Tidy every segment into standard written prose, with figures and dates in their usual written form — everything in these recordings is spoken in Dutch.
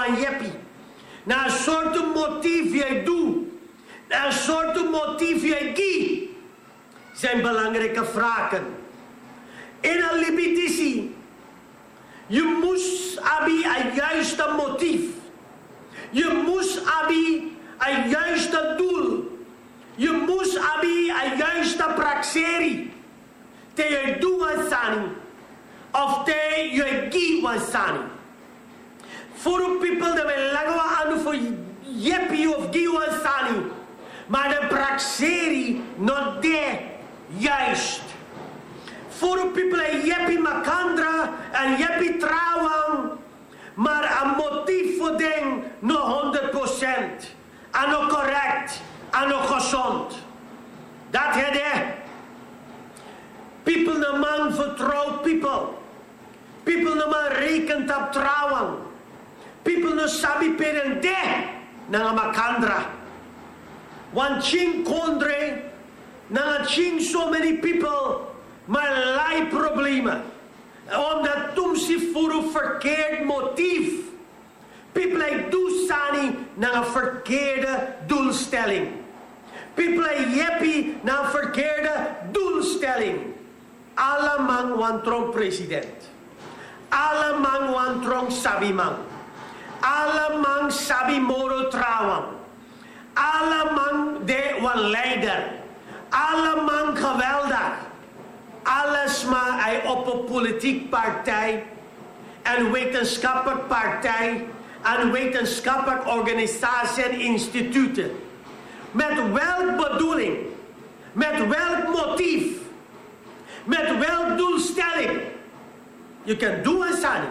wan jeppie. Na een soort motief jij doet. Na een soort motief jij giet. Zijn belangrijke vragen. In een libiditie. Je moest hebben een juiste motief. Je moest hebben een juiste doel. Je moest hebben een juiste praxerie. Te je doet wat sani. Of te je giet wat sani. Voor people dat we langer aan voor jeppie of giet wat sani. Maar de praxerie not de juist. Voor people een jeppie makandra en jeppie trouwen. Maar een motief voor ding nog 100%. En nog correct. En nog gezond. Dat het is. People no man vertrouwt people. People no man rekent op trouwen. People no sabi peren de. Na makandra. Want ching kondre. Na ching so many people. Maar lijp problemen. Omdat toen ze voor een verkeerd motief. People doen sani naar een verkeerde doelstelling. People jeppie naar een verkeerde doelstelling. Alle man wantrong president. Alle man wantrong sabi man. Alle man sabi moral trouwen. Alle man de wan leider. Alle man geweldig. Alles maar hij op een politiek partij en wetenschappelijke partij en wetenschappelijke organisatie en instituten. Met welk bedoeling? Met welk motief? Met welk doelstelling? Je kan doen en sani.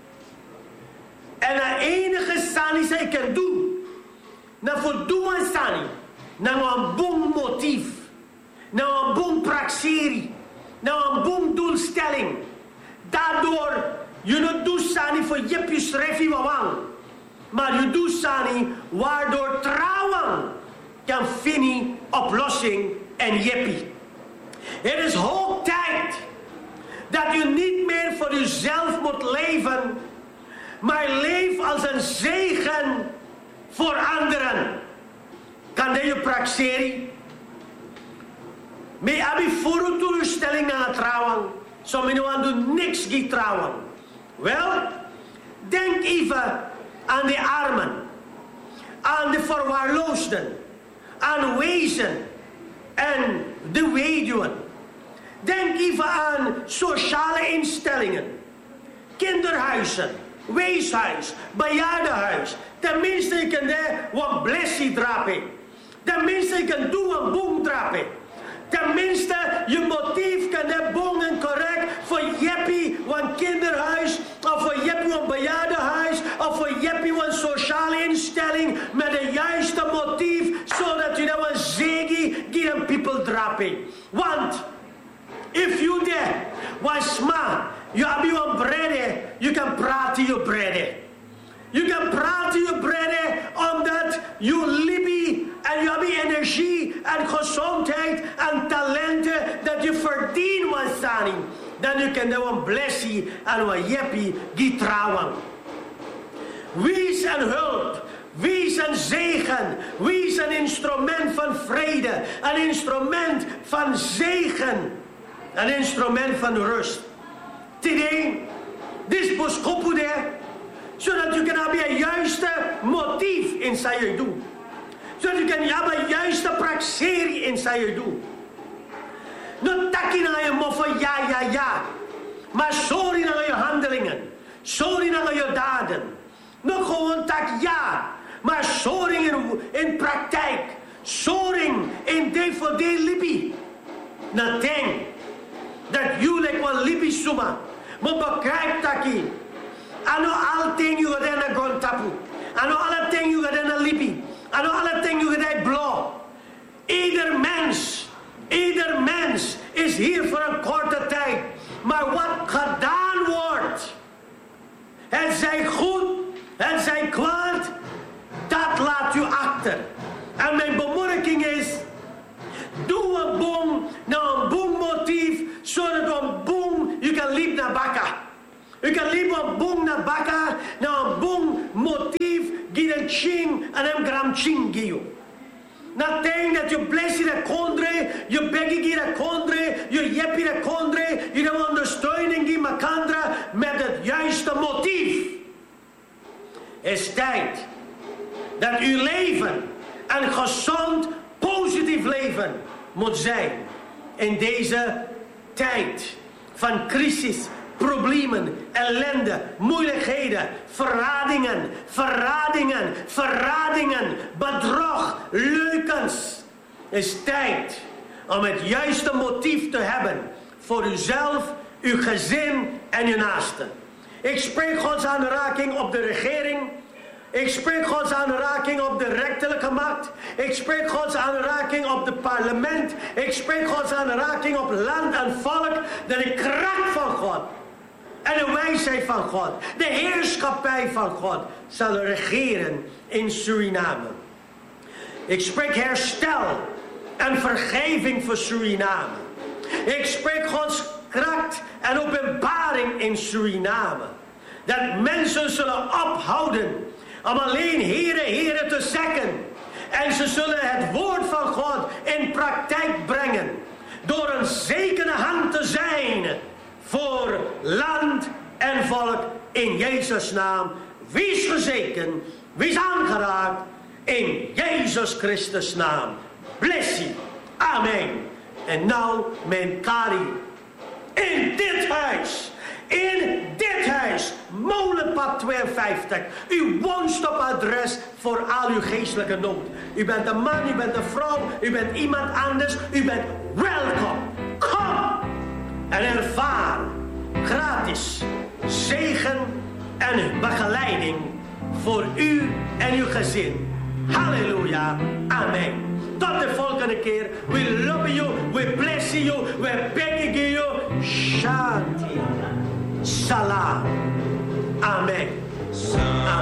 En de enige sani dat je kan doen, na voor doen en sani, na een boom motief, na een boom praxerie. Nou, een boom doelstelling. Daardoor, je doet sani voor jeppie schrijfje wang. Maar je doet sani waardoor trouwen kan vinden oplossing en jeppie. Het is hoog tijd dat je niet meer voor jezelf moet leven, maar leef als een zegen voor anderen. Kan dat je praxerie? Maar heb je voor een teleurstelling naar het trouwen? Sommigen doen niks die trouwen. Wel, denk even aan de armen, aan de verwaarloosden, aan wezen en de weduwen. Denk even aan sociale instellingen, kinderhuizen, weeshuis, bejaardenhuis. Tenminste, je kan daar wat blessie drapen. Tenminste, je kan doen een boom drapen. Tenminste, je motief kan net bon en correct voor jeppie een kinderhuis, of voor jeppie een bejaardenhuis, of voor jeppie een sociale instelling met een juiste motief, zodat je nou een zegi given people drapen. Want, if you there, was ma, you have your bread, you can praten je bread. Je kan praten je bread omdat je liefie en je hebt energie en gezondheid en talenten dat je verdient wat sani. Dan je kan een blessie en een jeppie die trouwen. Wees een hulp, wees een zegen, wees een instrument van vrede, een instrument van zegen, een instrument van rust. Today, this was kopude. Zodat je kan hebben een juiste motief in zijn doen. Zodat je kan hebben een juiste praxerie in zijn doen. Niet takkie naar je moffen, ja. Maar sorry naar je handelingen. Sorry naar je daden. Niet gewoon tak ja. Maar sorry in praktijk. Sorry in DVD libi. Dat denk dat jullie wel libi suma. Maar begrijp takkie. Ano alle ting you gedaan naar Gontapu. Ano alle ting you gedaan naar Libi. Ano alle ting you gedaan blauw. Ieder mens is hier voor een korte tijd. Maar wat gedaan wordt, het zij goed, het zij kwaad, dat laat u achter. En mijn bemoediging is, doe een boom naar een boommotief, zodat een boom je kan liep naar bakken. U kan liever een boom naar bakken, naar een boom motief giren ching en hem gram ching giyo. Na ting dat je blessie de kondre, je begge gira kondre, je jeppi de kondre, je de ondersteuning die makandra met het juiste motief. Het is tijd dat uw leven een gezond, positief leven moet zijn in deze tijd van crisis, problemen, ellende, moeilijkheden, verradingen, bedrog, leugens. Het is tijd om het juiste motief te hebben voor uzelf, uw gezin en uw naasten. Ik spreek Gods aanraking op de regering. Ik spreek Gods aanraking op de rechterlijke macht. Ik spreek Gods aanraking op het parlement. Ik spreek Gods aanraking op land en volk. Dat de kracht van God en de wijsheid van God, de heerschappij van God, zal regeren in Suriname. Ik spreek herstel en vergeving voor Suriname. Ik spreek Gods kracht en openbaring in Suriname. Dat mensen zullen ophouden om alleen Heere te zeggen. En ze zullen het woord van God in praktijk brengen. Door een zekere hand te zijn voor land en volk in Jezus' naam. Wees gezekend, wees aangeraakt in Jezus Christus' naam. Bless you. Amen. En nou mijn kari. In dit huis, Molenpad 52, uw one-stop-adres voor al uw geestelijke nood. U bent een man, u bent een vrouw, u bent iemand anders, u bent welkom. Kom en ervaar gratis zegen en begeleiding voor u en uw gezin. Halleluja, amen. Tot de volgende keer. We love you, we bless you, we beg you. Shanti. Salam. Amen.